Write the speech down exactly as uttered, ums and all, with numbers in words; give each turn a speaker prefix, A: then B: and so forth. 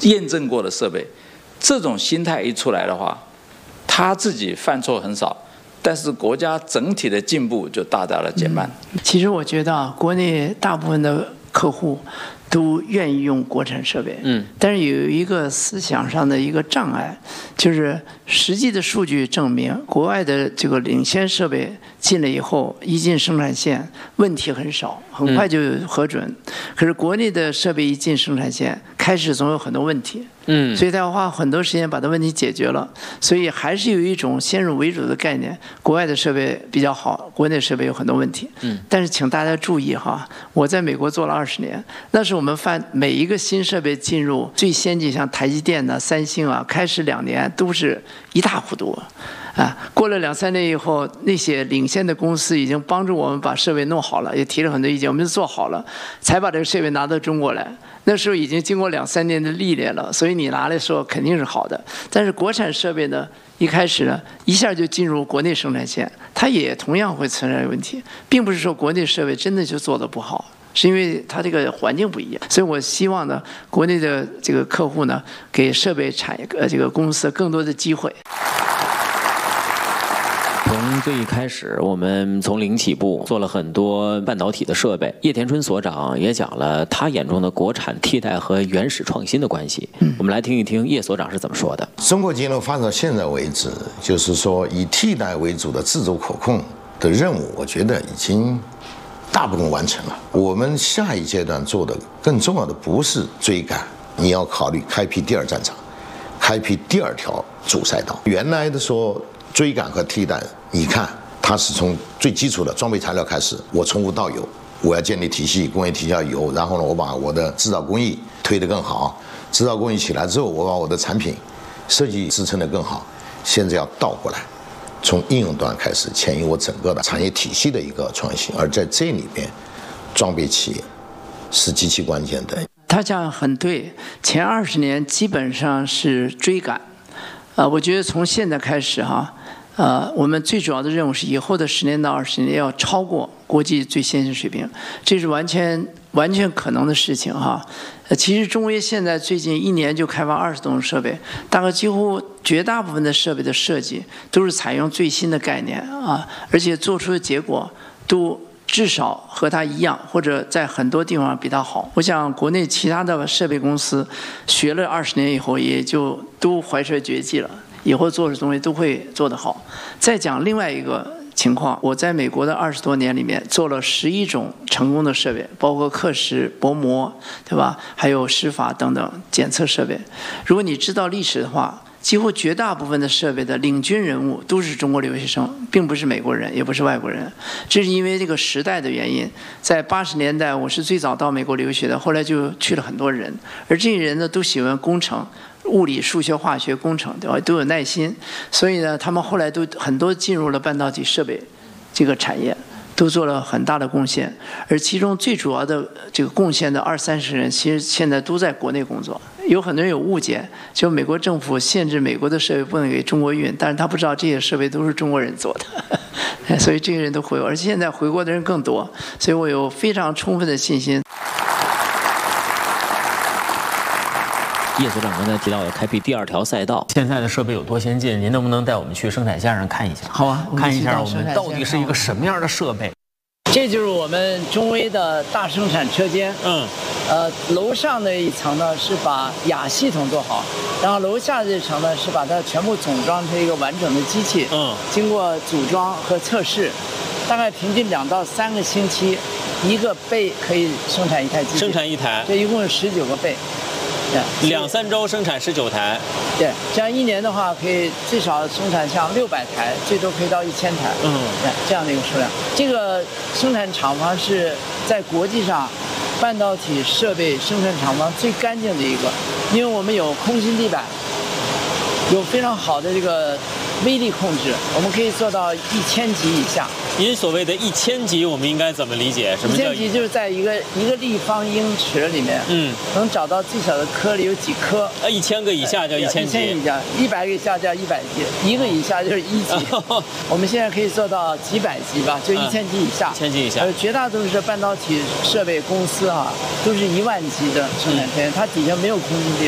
A: 验证过的设备。这种心态一出来的话，他自己犯错很少，但是国家整体的进步就大大的减慢。
B: 嗯、其实我觉得啊，国内大部分的客户都愿意用国产设备，嗯，但是有一个思想上的一个障碍，就是实际的数据证明，国外的这个领先设备进了以后，一进生产线问题很少，很快就核准。嗯、可是国内的设备一进生产线，开始总有很多问题，嗯，所以他要花很多时间把它问题解决了。所以还是有一种先入为主的概念，国外的设备比较好，国内设备有很多问题。嗯，但是请大家注意哈，我在美国做了二十年，那是我们发每一个新设备进入最先进，像台积电呢、三星啊，开始两年都是一塌糊涂。啊，过了两三年以后，那些领先的公司已经帮助我们把设备弄好了，也提了很多意见，我们就做好了，才把这个设备拿到中国来。那时候已经经过两三年的历练了，所以你拿来说肯定是好的。但是国产设备呢，一开始呢，一下就进入国内生产线，它也同样会存在问题，并不是说国内设备真的就做得不好。是因为它这个环境不一样，所以我希望呢，国内的这个客户呢，给设备产业呃这个公司更多的机会。
C: 从最一开始，我们从零起步，做了很多半导体的设备。叶田春所长也讲了他眼中的国产替代和原始创新的关系。嗯，我们来听一听叶所长是怎么说的。
D: 中国节能发展到现在为止，就是说以替代为主的自主可控的任务，我觉得已经大部分完成了。我们下一阶段做的更重要的不是追赶，你要考虑开辟第二战场，开辟第二条主赛道。原来的说追赶和替代，你看它是从最基础的装备材料开始，我从无到有，我要建立体系，工业体系要有，然后呢，我把我的制造工艺推得更好，制造工艺起来之后，我把我的产品设计支撑得更好。现在要倒过来，从应用端开始牵引我整个的产业体系的一个创新，而在这里边，装备企业是极其关键的。
B: 他讲很对，前二十年基本上是追赶，啊、呃，我觉得从现在开始哈，呃，我们最主要的任务是以后的十年到二十年要超过国际最先进水平，这是完全完全可能的事情哈。呃，其实中微现在最近一年就开发二十多种设备，大概几乎绝大部分的设备的设计都是采用最新的概念啊，而且做出的结果都至少和它一样，或者在很多地方比它好。我想国内其他的设备公司学了二十年以后，也就都怀揣绝技了，以后做的东西都会做得好。再讲另外一个情况，我在美国的二十多年里面做了十一种成功的设备，包括刻蚀、薄膜，对吧？还有湿法等等检测设备。如果你知道历史的话，几乎绝大部分的设备的领军人物都是中国留学生，并不是美国人，也不是外国人。这是因为这个时代的原因。在八十年代，我是最早到美国留学的，后来就去了很多人，而这些人呢，都喜欢工程。物理、数学、化学、工程，对吧？都有耐心，所以呢，他们后来都很多进入了半导体设备这个产业，都做了很大的贡献。而其中最主要的这个贡献的二三十人，其实现在都在国内工作。有很多人有误解，就美国政府限制美国的设备不能给中国运，但是他不知道这些设备都是中国人做的，所以这些人都回国，而且现在回国的人更多，所以我有非常充分的信心。
C: 叶所长刚才提到要开辟第二条赛道，
E: 现在的设备有多先进？您能不能带我们去生产线上看一下？
B: 好啊，
E: 看一下我们到底是一个什么样的设备。
B: 这就是我们中微的大生产车间。嗯，呃，楼上的一层呢是把亚系统做好，然后楼下这层呢是把它全部总装成一个完整的机器。嗯，经过组装和测试，大概平均两到三个星期，一个倍可以生产一台机器。
E: 生产一台，
B: 这一共是十九个倍。
E: 两三周生产十九台，
B: 对，这样一年的话，可以最少生产像六百台，最多可以到一千台，嗯，这样的一个数量。这个生产厂房是在国际上半导体设备生产厂房最干净的一个，因为我们有空心地板，有非常好的这个微粒控制，我们可以做到一千级以下。
E: 您所谓的一千级，我们应该怎么理解？什么叫
B: 一千级？就是在一个一个立方英尺里面，嗯，能找到最小的颗粒有几颗。
E: 呃，一千个以下叫一千级，
B: 一千以下，一百个以下叫一百级，一个以下就是一级。我们现在可以做到几百级吧，就一千级以下。
E: 一千级以下。
B: 而绝大多数的半导体设备公司啊，都是一万级的生产线，它底下没有空心地板。